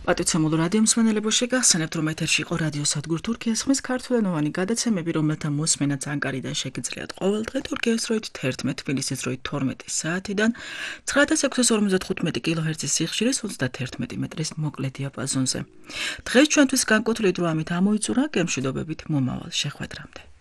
პატივცემულ რადიო მსმენელებო შეგახსენებთ, რომ ეთერში იყო რადიო სადგურ თურქიას ხმის ქართულენოვანი გადაცემები, რომელთა მოსმენაც ანკარიდან შეგიძლიათ ყოველდღე თურქეთის დროით 11, თბილისის დროით 12 საათიდან 9655 კილოჰერცის სიხშირის 31 მეტრის მოკლე დიაპაზონზე. დღეს ჩვენთვის განკუთვნილი დრო ამით ამოიწურა, გემშვიდობებით მომავალ შეხვედრამდე.